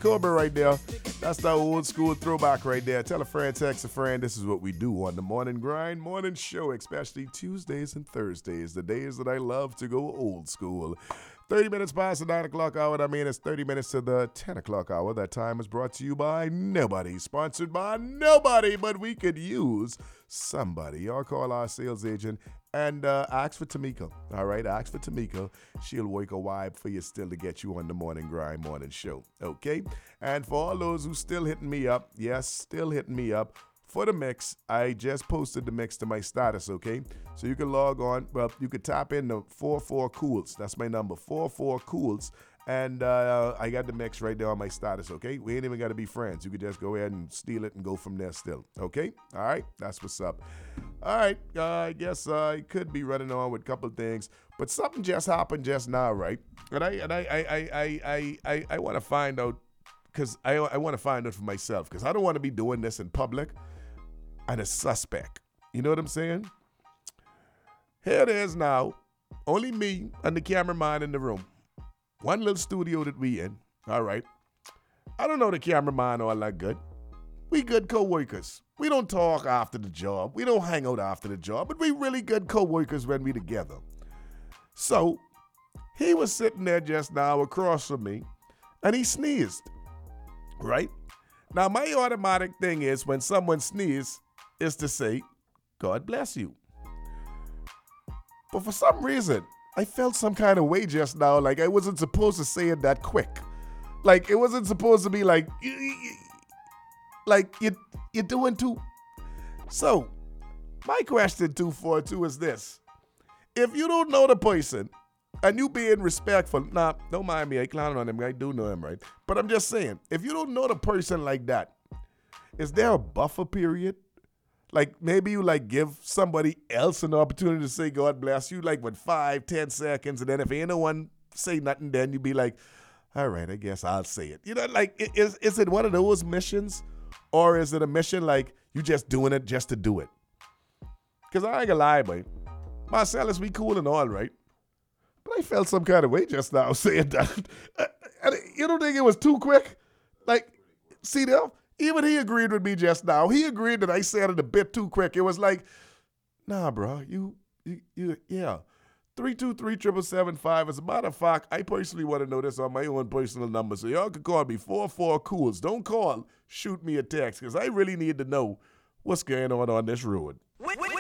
Cobra right there. That's the old school throwback right there. Tell a friend, text a friend. This is what we do on the Morning Grind Morning Show, especially Tuesdays and Thursdays, the days that I love to go old school. 30 minutes past the 9 o'clock hour. That means it's 30 minutes to the 10 o'clock hour. That time is brought to you by nobody, sponsored by nobody, but we could use somebody. Y'all call our sales agent and ask for Tamika. All right, ask for Tamika. She'll work a vibe for you still to get you on the Morning Grind Morning Show. Okay? And for all those who still hitting me up, yes, still hitting me up, for the mix, I just posted the mix to my status, okay? So you can log on. Well, you could tap in the 44 Cools. That's my number, 44 Cools. And I got the mix right there on my status, okay? We ain't even got to be friends. You could just go ahead and steal it and go from there still, okay? All right? That's what's up. All right. I guess I could be running on with a couple of things, but something just happened just now, right? And I want to find out, because I want to find out for myself, because I don't want to be doing this in public. And a suspect. You know what I'm saying? Here it is now. Only me and the cameraman in the room. One little studio that we in. All right. I don't know the cameraman all that good. We good co-workers. We don't talk after the job. We don't hang out after the job. But we really good co-workers when we together. So, he was sitting there just now across from me. And he sneezed. Right? Now, my automatic thing is when someone sneezes, is to say, God bless you. But for some reason, I felt some kind of way just now, like I wasn't supposed to say it that quick. Like it wasn't supposed to be like you're doing too. So, my question 242 is this. If you don't know the person and you being respectful, nah, don't mind me, I clown on him, I do know him, right? But I'm just saying, if you don't know the person like that, is there a buffer period? Like maybe you like give somebody else an opportunity to say God bless you, like with 5-10 seconds, and then if ain't no one say nothing, then you be like, all right, I guess I'll say it. You know, like is it one of those missions, or is it a mission like you just doing it just to do it? Because I ain't gonna lie, boy. Marcellus, we cool and all, right? But I felt some kind of way just now saying that. And you don't think it was too quick? Like, see there? Even he agreed with me just now. He agreed that I said it a bit too quick. It was like, nah, bro, you yeah. 323-777-5. As a matter of fact, I personally want to know this on my own personal number. So y'all can call me 44 Cools. Don't call, shoot me a text, because I really need to know what's going on this road.